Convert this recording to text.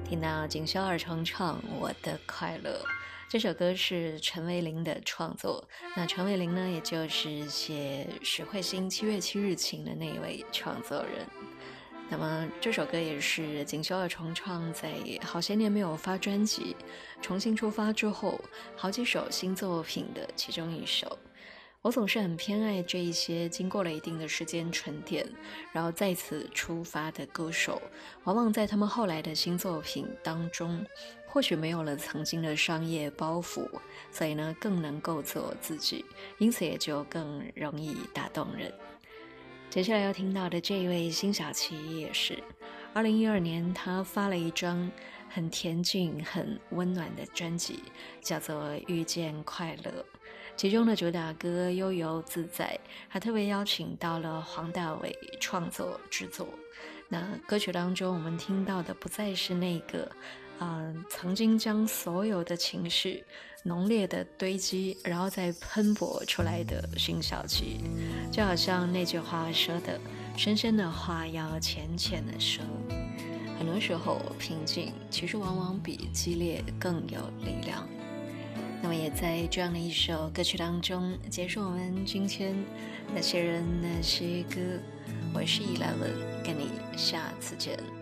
听到锦绣二重唱《我的快乐》，这首歌是陈慧琳的创作。那陈慧琳呢，也就是写许慧欣7月7日晴的那一位创作人。那么这首歌也是锦绣二重唱在好些年没有发专辑，重新出发之后，好几首新作品的其中一首。我总是很偏爱这一些经过了一定的时间沉淀，然后再次出发的歌手，往往在他们后来的新作品当中，或许没有了曾经的商业包袱，所以呢更能够做自己，因此也就更容易打动人。接下来要听到的这一位辛晓琪也是2012年他发了一张很恬静很温暖的专辑，叫做《遇见快乐》，其中的主打歌《悠游自在》还特别邀请到了黄大炜创作制作。那歌曲当中我们听到的不再是那个曾经将所有的情绪浓烈的堆积然后再喷薄出来的辛晓琪，就好像那句话说的，深深的话要浅浅的说。很多时候平静其实往往比激烈更有力量。那么也在这样的一首歌曲当中结束我们今天那些人那些歌。我是11，跟你下次见。